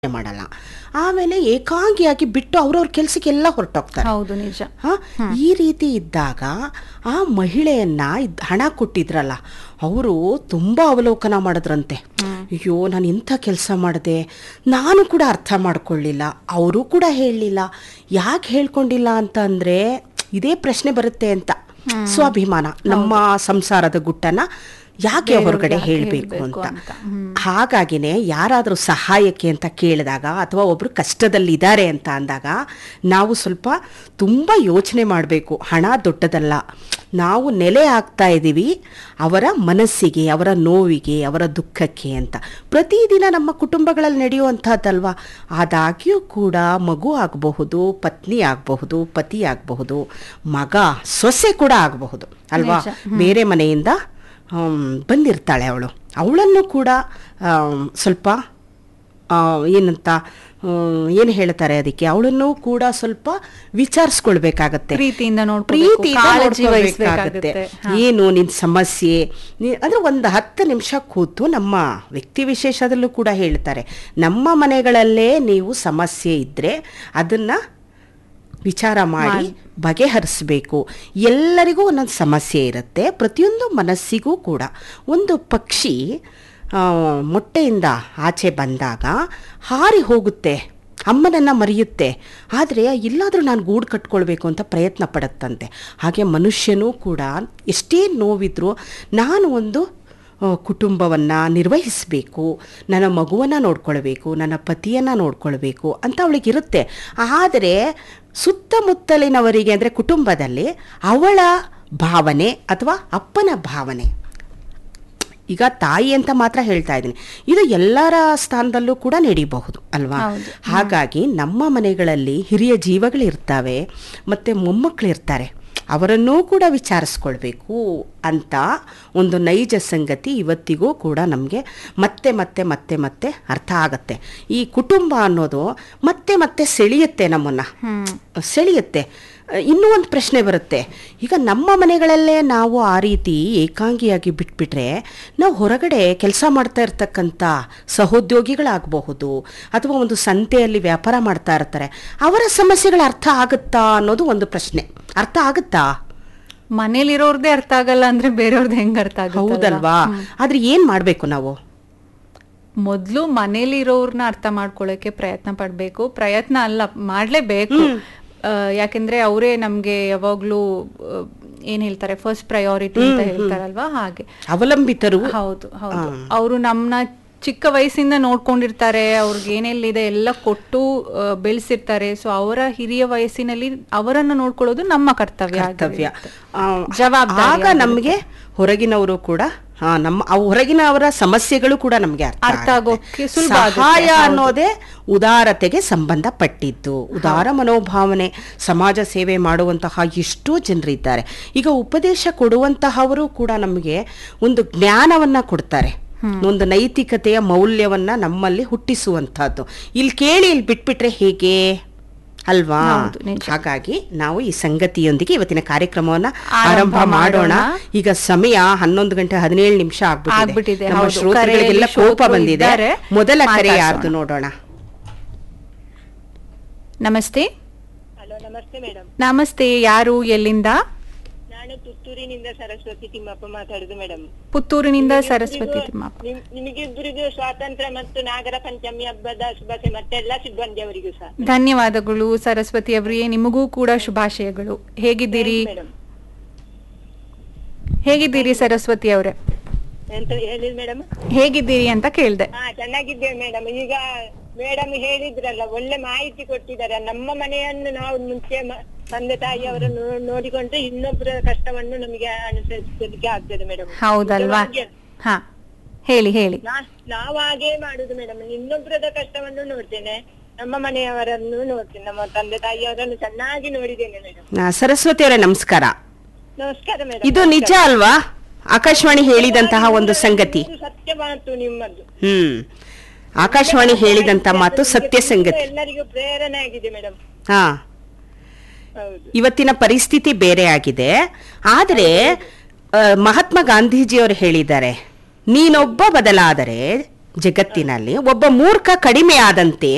ಮಾಡಲ್ಲ. ಆಮೇಲೆ ಏಕಾಂಗಿಯಾಗಿ ಬಿಟ್ಟು ಅವ್ರವ್ರ ಕೆಲಸಕ್ಕೆಲ್ಲ ಹೊರಟೋಗ್ತಾರೆ. ಹೌದು, ನಿಜ. ಈ ರೀತಿ ಇದ್ದಾಗ ಆ ಮಹಿಳೆಯನ್ನ ಹಣ ಕೊಟ್ಟಿದ್ರಲ್ಲ, ಅವರು ತುಂಬ ಅವಲೋಕನ ಮಾಡಿದ್ರಂತೆ. ಅಯ್ಯೋ, ನಾನು ಇಂಥ ಕೆಲಸ ಮಾಡಿದೆ, ನಾನು ಕೂಡ ಅರ್ಥ ಮಾಡ್ಕೊಳ್ಳಿಲ್ಲ, ಅವರು ಕೂಡ ಹೇಳಲಿಲ್ಲ. ಯಾಕೆ ಹೇಳ್ಕೊಂಡಿಲ್ಲ ಅಂತ ಅಂದರೆ ಇದೇ ಪ್ರಶ್ನೆ ಬರುತ್ತೆ ಅಂತ. ಸ್ವಾಭಿಮಾನ, ನಮ್ಮ ಸಂಸಾರದ ಗುಟ್ಟನ್ನ ಯಾಕೆ ಹೊರಗಡೆ ಹೇಳಬೇಕು ಅಂತ. ಹಾಗಾಗಿನೇ ಯಾರಾದರೂ ಸಹಾಯಕ್ಕೆ ಅಂತ ಕೇಳಿದಾಗ ಅಥವಾ ಒಬ್ಬರು ಕಷ್ಟದಲ್ಲಿದ್ದಾರೆ ಅಂತ ಅಂದಾಗ ನಾವು ಸ್ವಲ್ಪ ತುಂಬ ಯೋಚನೆ ಮಾಡಬೇಕು. ಹಣ ದೊಡ್ಡದಲ್ಲ, ನಾವು ನೆಲೆ ಆಗ್ತಾ ಇದ್ದೀವಿ ಅವರ ಮನಸ್ಸಿಗೆ, ಅವರ ನೋವಿಗೆ, ಅವರ ದುಃಖಕ್ಕೆ ಅಂತ. ಪ್ರತಿದಿನ ನಮ್ಮ ಕುಟುಂಬಗಳಲ್ಲಿ ನಡೆಯುವಂಥದ್ದಲ್ವ. ಆದಾಗ್ಯೂ ಕೂಡ ಮಗು ಆಗಬಹುದು, ಪತ್ನಿ ಆಗಬಹುದು, ಪತಿ ಆಗಬಹುದು, ಮಗ ಸೊಸೆ ಕೂಡ ಆಗಬಹುದು ಅಲ್ವಾ. ಬೇರೆ ಮನೆಯಿಂದ ಬಂದಿರ್ತಾಳೆ ಅವಳನ್ನು ಕೂಡ ಸ್ವಲ್ಪ ಏನಂತ ಏನು ಹೇಳ್ತಾರೆ ಅದಕ್ಕೆ, ಅವಳನ್ನು ಕೂಡ ಸ್ವಲ್ಪ ವಿಚಾರಿಸ್ಕೊಳ್ಬೇಕಾಗತ್ತೆ, ಪ್ರೀತಿಯಿಂದ ನೋಡ್ಕೊಳ್ಬೇಕಾಗತ್ತೆ. ಏನು ನಿನ್ನ ಸಮಸ್ಯೆ ಅಂದರೆ ಒಂದು 10 ನಿಮಿಷ ಕೂತು, ನಮ್ಮ ವ್ಯಕ್ತಿ ವಿಶೇಷದಲ್ಲೂ ಕೂಡ ಹೇಳ್ತಾರೆ, ನಮ್ಮ ಮನೆಗಳಲ್ಲೇ ನೀವು ಸಮಸ್ಯೆ ಇದ್ದರೆ ಅದನ್ನು ವಿಚಾರ ಮಾಡಿ ಬಗೆಹರಿಸಬೇಕು. ಎಲ್ಲರಿಗೂ ಒಂದೊಂದು ಸಮಸ್ಯೆ ಇರುತ್ತೆ. ಪ್ರತಿಯೊಂದು ಮನಸ್ಸಿಗೂ ಕೂಡ ಒಂದು ಪಕ್ಷಿ ಮೊಟ್ಟೆಯಿಂದ ಆಚೆ ಬಂದಾಗ ಹಾರಿ ಹೋಗುತ್ತೆ, ಅಮ್ಮನನ್ನು ಮರೆಯುತ್ತೆ. ಆದರೆ ಎಲ್ಲಾದರೂ ನಾನು ಗೂಡು ಕಟ್ಕೊಳ್ಬೇಕು ಅಂತ ಪ್ರಯತ್ನ ಪಡುತ್ತಂತೆ. ಹಾಗೆ ಮನುಷ್ಯನೂ ಕೂಡ ಎಷ್ಟೇ ನೋವಿದ್ರೂ ನಾನು ಒಂದು ಕುಟುಂಬವನ್ನು ನಿರ್ವಹಿಸಬೇಕು, ನನ್ನ ಮಗುವನ್ನು ನೋಡ್ಕೊಳ್ಬೇಕು, ನನ್ನ ಪತಿಯನ್ನು ನೋಡ್ಕೊಳ್ಬೇಕು ಅಂತ ಅವಳಿಗಿರುತ್ತೆ. ಆದರೆ ಸುತ್ತಮುತ್ತಲಿನವರಿಗೆ ಅಂದರೆ ಕುಟುಂಬದಲ್ಲಿ ಅವಳ ಭಾವನೆ ಅಥವಾ ಅಪ್ಪನ ಭಾವನೆ, ಈಗ ತಾಯಿ ಅಂತ ಮಾತ್ರ ಹೇಳ್ತಾ ಇದ್ದೀನಿ, ಇದು ಎಲ್ಲರ ಸ್ಥಾನದಲ್ಲೂ ಕೂಡ ನಡೀಬಹುದು ಅಲ್ವಾ. ಹಾಗಾಗಿ ನಮ್ಮ ಮನೆಗಳಲ್ಲಿ ಹಿರಿಯ ಜೀವಗಳಿರ್ತವೆ ಮತ್ತು ಮೊಮ್ಮಕ್ಕಳಿರ್ತಾರೆ, ಅವರನ್ನೂ ಕೂಡ ವಿಚಾರಿಸ್ಕೊಳ್ಬೇಕು ಅಂತ ಒಂದು ನೈಜ ಸಂಗತಿ ಇವತ್ತಿಗೂ ಕೂಡ ನಮಗೆ ಮತ್ತೆ ಮತ್ತೆ ಮತ್ತೆ ಮತ್ತೆ ಅರ್ಥ ಆಗತ್ತೆ. ಈ ಕುಟುಂಬ ಅನ್ನೋದು ಮತ್ತೆ ಮತ್ತೆ ಸೆಳೆಯುತ್ತೆ, ನಮ್ಮನ್ನು ಸೆಳೆಯುತ್ತೆ. ಇನ್ನೂ ಒಂದು ಪ್ರಶ್ನೆ ಬರುತ್ತೆ, ಈಗ ನಮ್ಮ ಮನೆಗಳಲ್ಲೇ ನಾವು ಆ ರೀತಿ ಏಕಾಂಗಿಯಾಗಿ ಬಿಟ್ಬಿಟ್ರೆ ನಾವು ಹೊರಗಡೆ ಕೆಲಸ ಮಾಡ್ತಾ ಇರ್ತಕ್ಕಂಥ ಸಹೋದ್ಯೋಗಿಗಳಾಗಬಹುದು ಅಥವಾ ಒಂದು ಸಂತೆಯಲ್ಲಿ ವ್ಯಾಪಾರ ಮಾಡ್ತಾ ಇರ್ತಾರೆ, ಅವರ ಸಮಸ್ಯೆಗಳು ಅರ್ಥ ಆಗುತ್ತಾ ಅನ್ನೋದು ಒಂದು ಪ್ರಶ್ನೆ. ಅರ್ಥ ಆಗುತ್ತಾ? ಮನೇಲಿರೋರ್ದೇ ಅರ್ಥ ಆಗಲ್ಲ ಅಂದ್ರೆ ಬೇರೆಯವ್ರದ್ದು ಹೆಂಗ್ ಅರ್ಥ ಆಗುತ್ತೆ? ಹೌದಲ್ವಾ. ಆದ್ರೆ ಏನ್ ಮಾಡ್ಬೇಕು ನಾವು? ಮೊದ್ಲು ಮನೇಲಿರೋರ್ನ ಅರ್ಥ ಮಾಡ್ಕೊಳ್ಳೋಕೆ ಪ್ರಯತ್ನ ಪಡ್ಬೇಕು. ಪ್ರಯತ್ನ ಅಲ್ಲ, ಮಾಡ್ಲೇಬೇಕು. ಯಾಕೆಂದ್ರೆ ಅವರೇ ನಮ್ಗೆ ಯಾವಾಗ್ಲೂ ಏನ್ ಹೇಳ್ತಾರೆ, ಫಸ್ಟ್ ಪ್ರಯಾರಿಟಿ ಅಂತ ಹೇಳ್ತಾರಲ್ವಾ, ಹಾಗೆ ಅವಲಂಬಿತರು. ಹೌದು ಹೌದು. ಅವರು ನಮ್ನ ಚಿಕ್ಕ ವಯಸ್ಸಿಂದ ನೋಡ್ಕೊಂಡಿರ್ತಾರೆ, ಅವ್ರಿಗೆ ಏನೆಲ್ಲಿದೆ ಎಲ್ಲ ಕೊಟ್ಟು ಬೆಳೆಸಿರ್ತಾರೆ. ಸೊ ಅವರ ಹಿರಿಯ ವಯಸ್ಸಿನಲ್ಲಿ ಅವರನ್ನು ನೋಡ್ಕೊಳ್ಳೋದು ನಮ್ಮ ಕರ್ತವ್ಯ, ಜವಾಬ್ದಾರಿ. ಆಗ ನಮ್ಗೆ ಹೊರಗಿನವರು ಕೂಡ ಹೊರಗಿನವರ ಸಮಸ್ಯೆಗಳು ಕೂಡ ನಮ್ಗೆ ಅರ್ಥ ಆಗೋಕೆ ಸಹಾಯ ಅನ್ನೋದೇ ಉದಾರತೆಗೆ ಸಂಬಂಧಪಟ್ಟಿದ್ದು. ಉದಾರ ಮನೋಭಾವನೆ, ಸಮಾಜ ಸೇವೆ ಮಾಡುವಂತಹ ಎಷ್ಟೋ ಜನರಿದ್ದಾರೆ. ಈಗ ಉಪದೇಶ ಕೊಡುವಂತಹವರು ಕೂಡ ನಮಗೆ ಒಂದು ಜ್ಞಾನವನ್ನ ಕೊಡ್ತಾರೆ, ಒಂದು ನೈತಿಕತೆಯ ಮೌಲ್ಯವನ್ನ ನಮ್ಮಲ್ಲಿ ಹುಟ್ಟಿಸುವಂತಹದ್ದು. ಇಲ್ಲಿ ಕೇಳಿ ಇಲ್ಲಿ ಬಿಟ್ಬಿಟ್ರೆ ಹೇಗೆ ಅಲ್ವಾ. ಹಾಗಾಗಿ ನಾವು ಈ ಸಂಗತಿಯೊಂದಿಗೆ ಇವತ್ತಿನ ಕಾರ್ಯಕ್ರಮವನ್ನ ಆರಂಭ ಮಾಡೋಣ. ಈಗ ಸಮಯ 11:17 ಆಗ್ಬಿಟ್ಟಿದೆ. ನಮ್ಮ ಶ್ರೋತೃಗಳಿಗೆಲ್ಲ ಕೋಪ ಬಂದಿದೆ. ಮೊದಲ ಕರೆ ಯಾರ್ದು ನೋಡೋಣ. ನಮಸ್ತೆ. ಹಲೋ, ನಮಸ್ತೆ ಮೇಡಮ್. ನಮಸ್ತೆ, ಯಾರು, ಎಲ್ಲಿಂದ? ನಾನು ಪುತ್ತೂರಿನಿಂದ ಸರಸ್ವತಿ ತಿಮ್ಮಪ್ಪ ಮಾತಾಡುದು ಮೇಡಮ್. ಪುತ್ತೂರಿನಿಂದ ಸರಸ್ವತಿ ತಿಮ್ಮಪ್ಪ. ನಿಮಗಿಬ್ಬರಿಗೂ ಸ್ವಾತಂತ್ರ್ಯ ಮತ್ತು ನಾಗರ ಪಂಚಮಿ ಹಬ್ಬದ ಶುಭಾಶಯ, ಮತ್ತೆಲ್ಲ ಸಿಬ್ಬಂದಿಯವರಿಗೂ ಸಹ ಧನ್ಯವಾದಗಳು ಸರಸ್ವತಿ ಅವರಿಗೆ. ನಿಮಗೂ ಕೂಡ ಶುಭಾಶಯಗಳು. ಹೇಗಿದ್ದೀರಿ? ಹೇಗಿದ್ದೀರಿ ಸರಸ್ವತಿ ಅವರೇ? ಎಂತ ಹೇಳಿದ್ ಮೇಡಮ್? ಹೇಗಿದ್ದೀರಿ ಅಂತ ಕೇಳ್ದೆ. ಚೆನ್ನಾಗಿದ್ದೇವೆ ಮೇಡಮ್. ಈಗ ಮೇಡಮ್ ಹೇಳಿದ್ರಲ್ಲ, ಒಳ್ಳೆ ಮಾಹಿತಿ ಕೊಟ್ಟಿದ್ದಾರೆ. ನಮ್ಮ ಮನೆಯನ್ನು ನಾವು ಮುಂಚೆ ತಂದೆ ತಾಯಿಯವರನ್ನು ನೋಡಿಕೊಂಡ್ರೆ ಇನ್ನೊಬ್ಬರ ಕಷ್ಟವನ್ನು ನಮಗೆ ಅನುಸರಿಸಲಿಕ್ಕೆ ಆಗ್ತದೆ ಮೇಡಮ್. ಹೌದಲ್ವಾ? ಹಾ, ಹೇಳಿ ಹೇಳಿ. ನಾವು ಹಾಗೆ ಮಾಡುದು ಮೇಡಮ್. ಇನ್ನೊಬ್ಬರದ ಕಷ್ಟವನ್ನು ನೋಡ್ತೇನೆ, ನಮ್ಮ ಮನೆಯವರನ್ನು ನೋಡ್ತೇನೆ, ನಮ್ಮ ತಂದೆ ತಾಯಿಯವರನ್ನು ಚೆನ್ನಾಗಿ ನೋಡಿದ್ದೇನೆ ಮೇಡಮ್. ಸರಸ್ವತಿ ಅವರೇ ನಮಸ್ಕಾರ. ನಮಸ್ಕಾರ ಮೇಡಮ್. ಇದು ನಿಜ ಅಲ್ವಾ? ಆಕಾಶವಾಣಿ ಹೇಳಿದಂತಹ ಒಂದು ಸಂಗತಿ ಸತ್ಯ ಮಾತು ನಿಮ್ಮದು. ಆಕಾಶವಾಣಿ ಹೇಳಿದಂತ ಮಾತು ಸತ್ಯ ಸಂಗತಿ, ಎಲ್ಲರಿಗೂ ಪ್ರೇರಣೆ ಆಗಿದೆ ಮೇಡಮ್. ಹಾ, ಇವತ್ತಿನ ಪರಿಸ್ಥಿತಿ ಬೇರೆ ಆಗಿದೆ. ಆದರೆ ಮಹಾತ್ಮ ಗಾಂಧೀಜಿಯವರು ಹೇಳಿದ್ದಾರೆ, ನೀನೊಬ್ಬ ಬದಲಾದರೆ ಜಗತ್ತಿನಲ್ಲಿ ಒಬ್ಬ ಮೂರ್ಖ ಕಡಿಮೆ ಆದಂತೆ